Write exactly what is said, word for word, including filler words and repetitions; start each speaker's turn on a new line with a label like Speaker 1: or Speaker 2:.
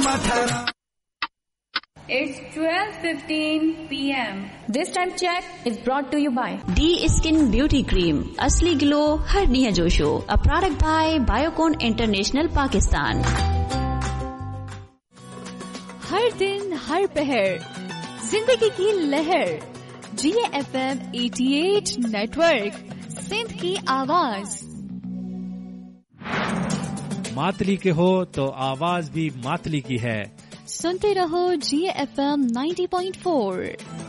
Speaker 1: It's twelve fifteen p m
Speaker 2: This time check is brought to you by
Speaker 3: D Skin Beauty Cream. असली glow हर निया जोशो. A product by Biocon International Pakistan.
Speaker 4: हर दिन हर पहर जिंदगी की लहर. जी F M अठासी network Sindh की आवाज.
Speaker 5: मातली के हो तो आवाज भी मातली की है.
Speaker 4: सुनते रहो जी एफ एम नब्बे पॉइंट चार.